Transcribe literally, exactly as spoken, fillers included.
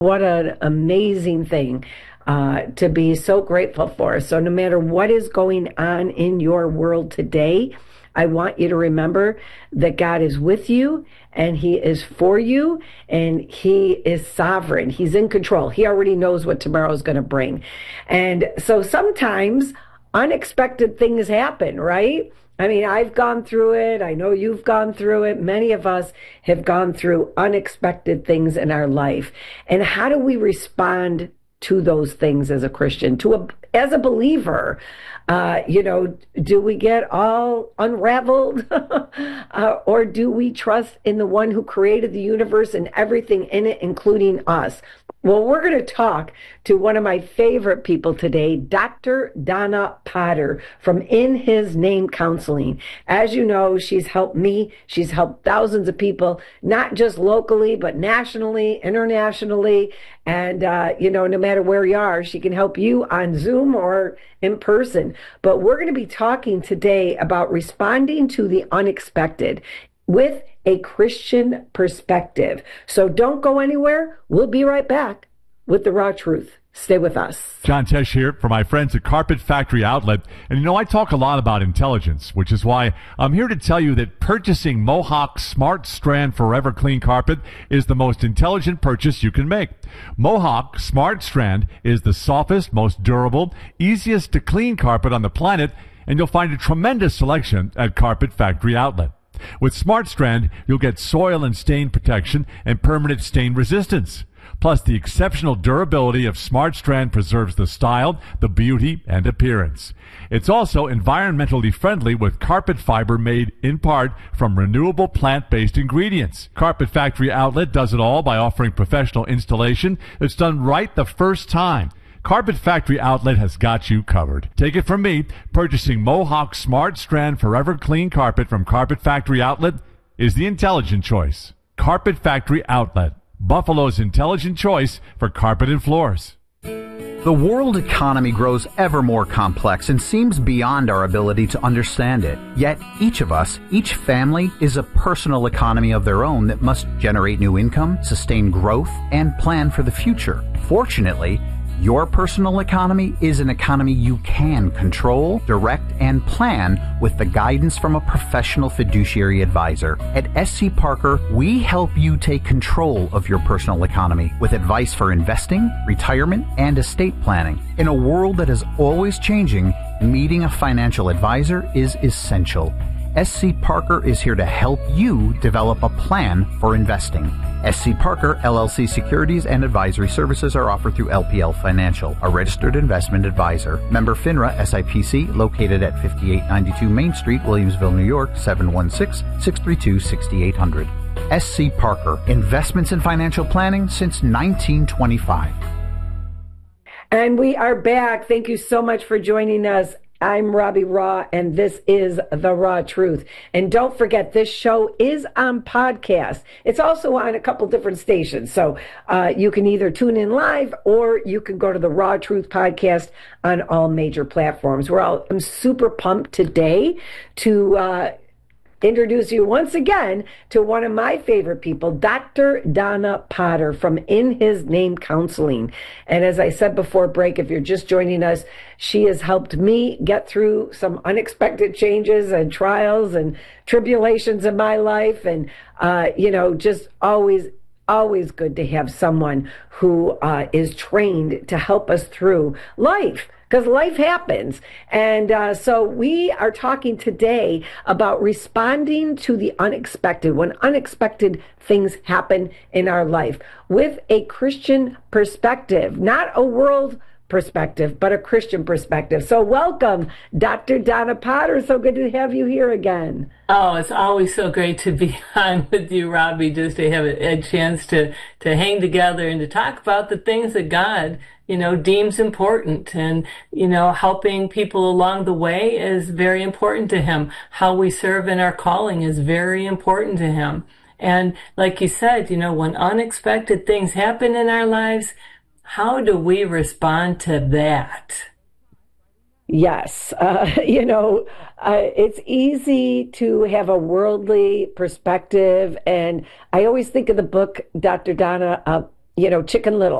What an amazing thing uh, to be so grateful for. So no matter what is going on in your world today, I want you to remember that God is with you and he is for you and he is sovereign. He's in control. He already knows what tomorrow is going to bring. And so sometimes unexpected things happen, right? I mean, I've gone through it. I know you've gone through it. Many of us have gone through unexpected things in our life. And how do we respond to those things as a Christian, to a, as a believer? Uh, you know, do we get all unraveled uh, or do we trust in the one who created the universe and everything in it, including us? Well, we're going to talk to one of my favorite people today, Doctor Donna Potter from In His Name Counseling. As you know, she's helped me. She's helped thousands of people, not just locally, but nationally, internationally. And, uh, you know, no matter where you are, she can help you on Zoom or in person. But we're going to be talking today about responding to the unexpected with a Christian perspective. So don't go anywhere. We'll be right back with the raw truth. Stay with us. John Tesh here for my friends at Carpet Factory Outlet. And you know, I talk a lot about intelligence, which is why I'm here to tell you that purchasing Mohawk Smart Strand Forever Clean Carpet is the most intelligent purchase you can make. Mohawk Smart Strand is the softest, most durable, easiest to clean carpet on the planet, and you'll find a tremendous selection at Carpet Factory Outlet. With Smart Strand, you'll get soil and stain protection and permanent stain resistance. Plus, the exceptional durability of Smart Strand preserves the style, the beauty, and appearance. It's also environmentally friendly with carpet fiber made in part from renewable plant-based ingredients. Carpet Factory Outlet does it all by offering professional installation that's done right the first time. Carpet Factory Outlet has got you covered. Take it from me, purchasing Mohawk Smart Strand Forever Clean Carpet from Carpet Factory Outlet is the intelligent choice. Carpet Factory Outlet, Buffalo's intelligent choice for carpet and floors. The world economy grows ever more complex and seems beyond our ability to understand it. Yet each of us, each family, is a personal economy of their own that must generate new income, sustain growth, and plan for the future. Fortunately, your personal economy is an economy you can control, direct, and plan with the guidance from a professional fiduciary advisor. At S C Parker, we help you take control of your personal economy with advice for investing, retirement, and estate planning. In a world that is always changing, meeting a financial advisor is essential. S C Parker is here to help you develop a plan for investing. S C Parker, L L C securities and advisory services are offered through L P L Financial, a registered investment advisor. Member FINRA S I P C, located at fifty-eight ninety-two Main Street, Williamsville, New York, seven one six, six three two, six eight zero zero. S C Parker, investments in financial planning since nineteen twenty-five. And we are back. Thank you so much for joining us. I'm Robbie Raw, and this is The Raw Truth. And don't forget, this show is on podcast. It's also on a couple different stations. So uh, you can either tune in live or you can go to the Raw Truth podcast on all major platforms. We're all, I'm super pumped today to uh, introduce you once again to one of my favorite people, Doctor Donna Potter from In His Name Counseling. And as I said before break, if you're just joining us, she has helped me get through some unexpected changes and trials and tribulations in my life. And, uh, you know, just always always good to have someone who uh, is trained to help us through life, because life happens. And uh, so we are talking today about responding to the unexpected, when unexpected things happen in our life, with a Christian perspective, not a world perspective, but a Christian perspective. So welcome, Doctor Donna Potter. So good to have you here again. Oh, it's always so great to be on with you, Robbie, just to have a, a chance to, to hang together and to talk about the things that God, you know, deems important. And, you know, helping people along the way is very important to him. How we serve in our calling is very important to him. And like you said, you know, when unexpected things happen in our lives, how do we respond to that? Yes. Uh, you know, uh, it's easy to have a worldly perspective. And I always think of the book, Doctor Donna, uh, you know, Chicken Little.